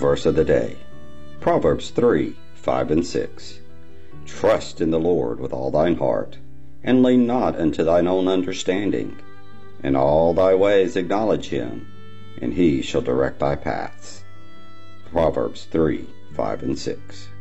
Verse of the day, Proverbs 3, 5 and 6. Trust in the Lord with all thine heart, and lean not unto thine own understanding. In all thy ways acknowledge him, and he shall direct thy paths. Proverbs 3, 5 and 6.